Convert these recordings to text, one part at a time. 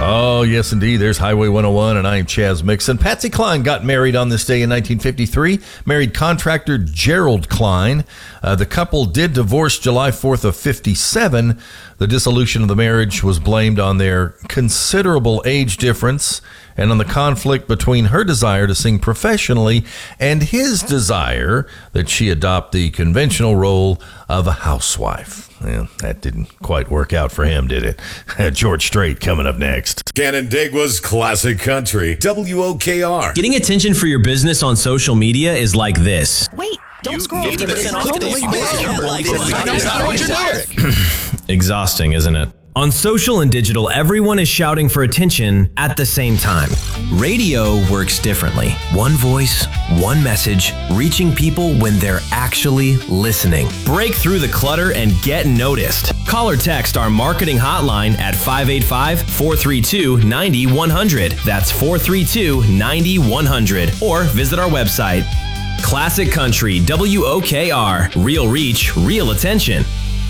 Oh, yes, indeed. There's Highway 101, and I am Chaz Mixon. Patsy Cline got married on this day in 1953, married contractor Gerald Cline. The couple did divorce July 4th of 57. The dissolution of the marriage was blamed on their considerable age difference and on the conflict between her desire to sing professionally and his desire that she adopt the conventional role of a housewife. Well, that didn't quite work out for him, did it? George Strait coming up next. Canandaigua's Classic Country, WOKR. Getting attention for your business on social media is like this. Wait, don't scroll. 50% off. Exhausting, isn't it? On social and digital, everyone is shouting for attention at the same time. Radio works differently. One voice, one message, reaching people when they're actually listening. Break through the clutter and get noticed. Call or text our marketing hotline at 585-432-9100. That's 432-9100. Or visit our website. Classic Country, WOKR. Real reach, real attention.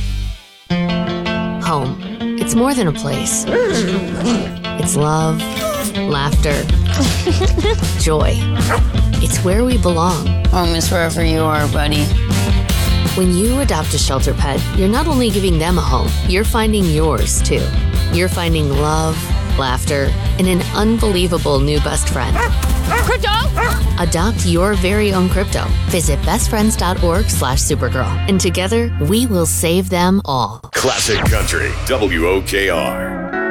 Home. It's more than a place. It's love, laughter, joy. It's where we belong. Home is wherever you are, buddy. When you adopt a shelter pet, you're not only giving them a home, you're finding yours too. You're finding love, laughter, and an unbelievable new best friend. Crypto! Adopt your very own crypto. Visit bestfriends.org/Supergirl. And together, we will save them all. Classic Country, WOKR.